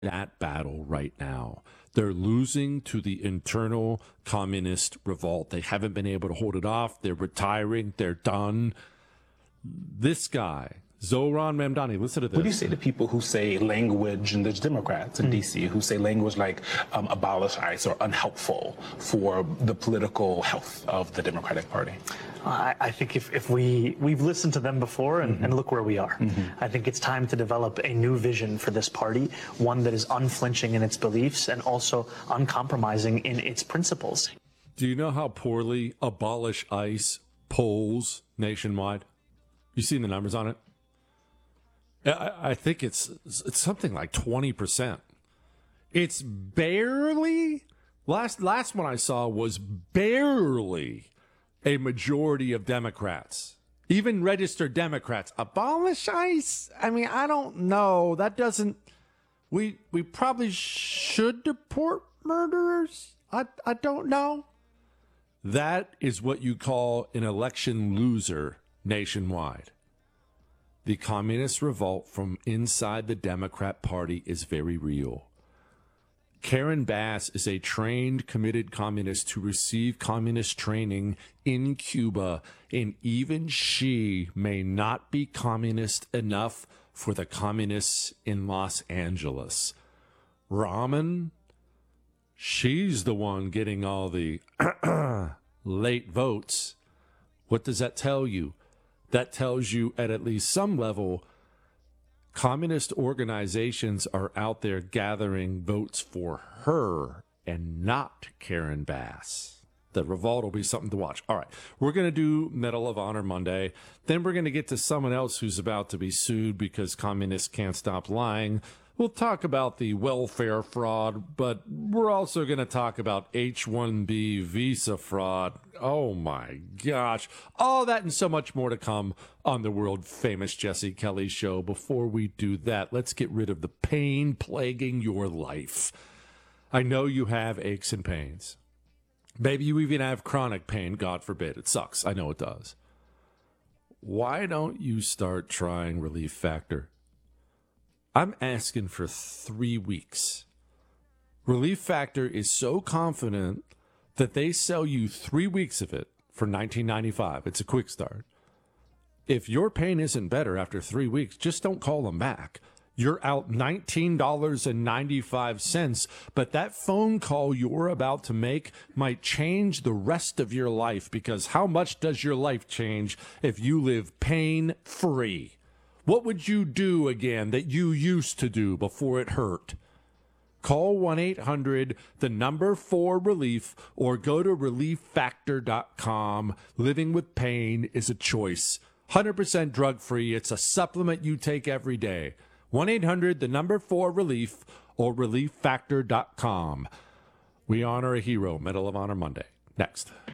that battle right now. They're losing to the internal communist revolt. They haven't been able to hold it off. They're retiring. They're done. This guy, Zohran Mamdani, listen to this. What do you say to people who say language, and there's Democrats in D.C. who say language like abolish ICE or unhelpful for the political health of the Democratic Party? I think if we've listened to them before and look where we are. I think it's time to develop a new vision for this party, one that is unflinching in its beliefs and also uncompromising in its principles. Do you know how poorly abolish ICE polls nationwide? You seen the numbers on it? I think it's something like 20%. It's barely, last one I saw was barely a majority of Democrats, even registered Democrats. Abolish ICE? I mean, I don't know. That doesn't, we probably should deport murderers? I don't know. That is what you call an election loser nationwide. The communist revolt from inside the Democrat Party is very real. Karen Bass is a trained, committed communist who received communist training in Cuba, and even she may not be communist enough for the communists in Los Angeles. Rahman, she's the one getting all the late votes. What does that tell you? That tells you at least some level, communist organizations are out there gathering votes for her and not Karen Bass. The revolt will be something to watch. All right, we're going to do Medal of Honor Monday. Then we're going to get to someone else who's about to be sued because communists can't stop lying. We'll talk about the welfare fraud, but we're also going to talk about H-1B visa fraud. Oh, my gosh. All that and so much more to come on the world-famous Jesse Kelly Show. Before we do that, let's get rid of the pain plaguing your life. I know you have aches and pains. Maybe you even have chronic pain, God forbid. It sucks. I know it does. Why don't you start trying Relief Factor? I'm asking for 3 weeks. Relief Factor is so confident that they sell you 3 weeks of it for $19.95. It's a quick start. If your pain isn't better after 3 weeks, just don't call them back. You're out $19.95, but that phone call you're about to make might change the rest of your life, because how much does your life change if you live pain-free? What would you do again that you used to do before it hurt? Call 1-800, the number 4RELIEF, or go to relieffactor.com. Living with pain is a choice. 100% drug-free. It's a supplement you take every day. 1-800, the number 4RELIEF, or relieffactor.com. We honor a hero. Medal of Honor Monday. Next.